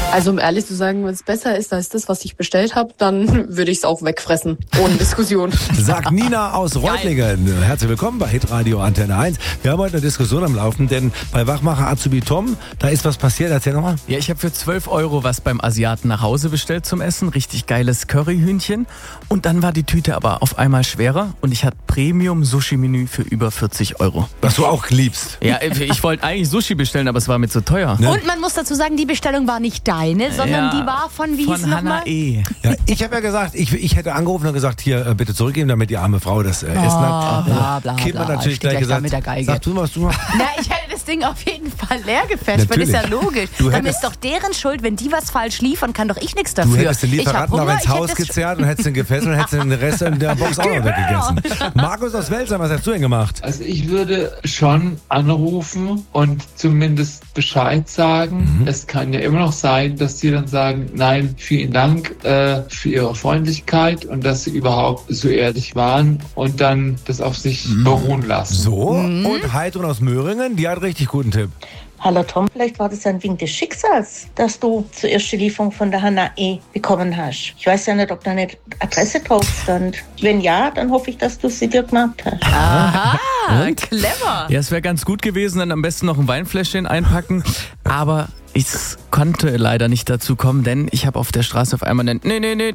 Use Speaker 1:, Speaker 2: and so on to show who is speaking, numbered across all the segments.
Speaker 1: Also um ehrlich zu sagen, wenn es besser ist als das, was ich bestellt habe, dann würde ich es auch wegfressen. Ohne Diskussion.
Speaker 2: Sagt Nina aus Reutlingen. Herzlich willkommen bei Hitradio Antenne 1. Wir haben heute eine Diskussion am Laufen, denn bei Wachmacher Azubi Tom, da ist was passiert. Erzähl nochmal.
Speaker 3: Ja, ich habe für 12 € was beim Asiaten nach Hause bestellt zum Essen. Richtig geiles Curryhühnchen. Und dann war die Tüte aber auf einmal schwerer und ich hatte Premium-Sushi-Menü für über 40 €.
Speaker 2: Was du auch liebst.
Speaker 3: Ja, ich wollte eigentlich Sushi bestellen, aber es war mir zu teuer.
Speaker 2: Ne?
Speaker 4: Und man muss dazu sagen, die Bestellung war nicht deine, sondern die war von, wie hieß
Speaker 3: Von Hannah
Speaker 4: nochmal?
Speaker 3: E.
Speaker 2: Ja, ich habe ja gesagt, ich hätte angerufen und gesagt, hier, bitte zurückgeben, damit die arme Frau das Essen hat.
Speaker 4: Bla, bla,
Speaker 2: Kim hat
Speaker 4: bla.
Speaker 2: natürlich
Speaker 4: Steht
Speaker 2: gleich
Speaker 4: gleich da
Speaker 2: gesagt,
Speaker 4: mit der Geige.
Speaker 2: sag du was du machst.
Speaker 4: Na, ich hätte das Ding auf jeden Fall leer gefetcht, weil das ist ja logisch. Dann ist doch deren Schuld, wenn die was falsch liefern, kann doch ich nichts dafür.
Speaker 2: Du hättest den
Speaker 4: Ich hab
Speaker 2: Lieferanten noch
Speaker 4: Hunger,
Speaker 2: ins
Speaker 4: ich
Speaker 2: Haus
Speaker 4: hätte
Speaker 2: gezerrt und hättest den gefesselt und hättest den Rest in der Box auch noch weggegessen. Markus aus Welsam, was hast du denn gemacht?
Speaker 5: Also ich würde schon anrufen und zumindest Bescheid sagen. Es kann ja immer noch sein, dass die dann sagen, nein, vielen Dank für Ihre Freundlichkeit und dass Sie überhaupt so ehrlich waren und dann das auf sich beruhen lassen.
Speaker 2: So, und Heidrun aus Möhringen, die hat richtig guten Tipp.
Speaker 6: Hallo Tom, vielleicht war das ein Wink des Schicksals, dass du zuerst die Lieferung von der Hannah E. bekommen hast. Ich weiß ja nicht, ob da eine Adresse drauf stand. Wenn ja, dann hoffe ich, dass du sie dir gemacht hast.
Speaker 4: Aha, clever.
Speaker 3: Ja, es wäre ganz gut gewesen, dann am besten noch ein Weinfläschchen einpacken. Aber ich konnte leider nicht dazu kommen, denn ich habe auf der Straße auf einmal einen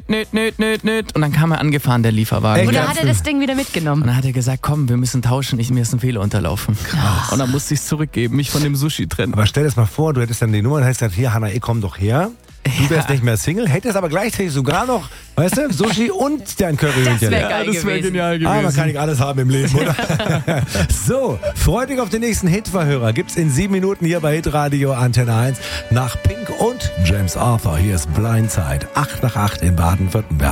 Speaker 3: und dann kam er angefahren, der Lieferwagen.
Speaker 4: Oder hat er das Ding wieder mitgenommen?
Speaker 3: Und dann hat er gesagt, komm, wir müssen tauschen, mir ist ein Fehler unterlaufen. Krass. Und dann musste ich es zurückgeben, mich von dem Sushi trennen.
Speaker 2: Aber stell dir das mal vor, du hättest dann die Nummer und hättest gesagt, hier Hannah, komm doch her. Du wärst nicht mehr Single, hättest aber gleichzeitig sogar noch, weißt du, Sushi und dein Curryhühnchen.
Speaker 4: Das wäre geil
Speaker 3: das wäre
Speaker 4: gewesen.
Speaker 3: genial gewesen.
Speaker 2: Ah, man kann nicht alles haben im Leben, oder? So, freu dich auf den nächsten Hitverhörer. Gibt's in 7 Minuten hier bei Hitradio Antenne 1 nach Pink und James Arthur. Hier ist Blindside, 8 nach 8 in Baden-Württemberg.